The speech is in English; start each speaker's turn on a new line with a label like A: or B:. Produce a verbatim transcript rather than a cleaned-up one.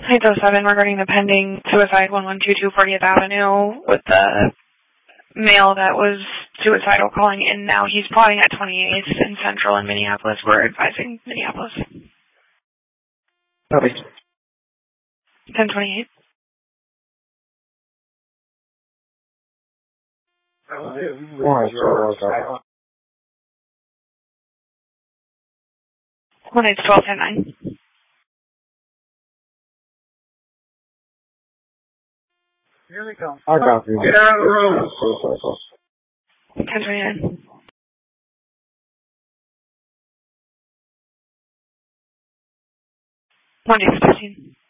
A: Hi, oh seven regarding the pending suicide one one two two fortieth Avenue with the male that was suicidal calling in now. He's plotting at twenty-eighth in Central in Minneapolis. We're advising Minneapolis.
B: Copy.
A: ten twenty-eight. One eight twelve ten nine.
B: Here they come. I copy. Get out of the room.
A: ten twenty-nine. one eight fifteen.